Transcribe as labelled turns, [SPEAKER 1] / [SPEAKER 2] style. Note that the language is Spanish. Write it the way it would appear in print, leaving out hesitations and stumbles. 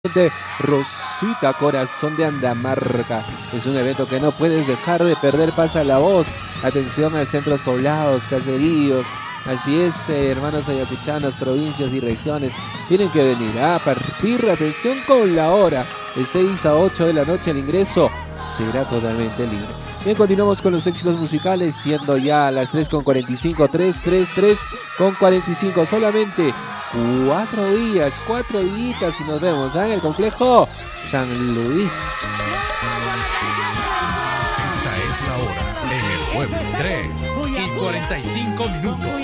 [SPEAKER 1] de Rosita Corazón de Andamarca. Es un evento que no puedes dejar de perder. Pasa la voz. Atención a centros poblados, caseríos. Así es, hermanos ayacuchanos, provincias y regiones. Tienen que venir a partir, atención con la hora. De 6 a 8 de la noche el ingreso será totalmente libre. Bien, continuamos con los éxitos musicales, siendo ya las 3:45, 3:45, solamente 4 días y nos vemos en el complejo San Luis.
[SPEAKER 2] Esta es la hora en el pueblo, 3:45.